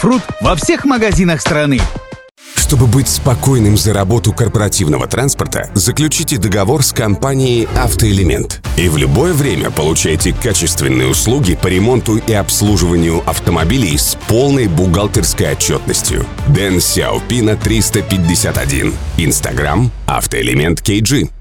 Фрут во всех магазинах страны. Чтобы быть спокойным за работу корпоративного транспорта, заключите договор с компанией «Автоэлемент». И в любое время получайте качественные услуги по ремонту и обслуживанию автомобилей с полной бухгалтерской отчетностью. Дэн Сяопина 351. Инстаграм «Автоэлемент KG».